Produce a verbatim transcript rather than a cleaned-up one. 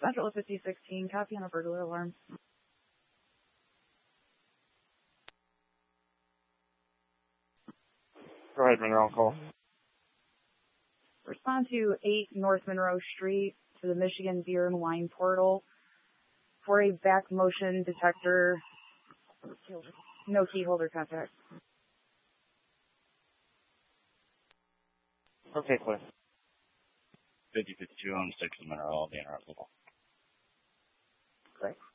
Central fifty sixteen, copy on a burglar alarm. Go ahead, Monroe, call. Respond to eight North Monroe Street to the Michigan Beer and Wine Portal for a back motion detector, no key holder contact. Okay, clear. fifty fifty-two on six Monroe, I'll be interruptible. Correct.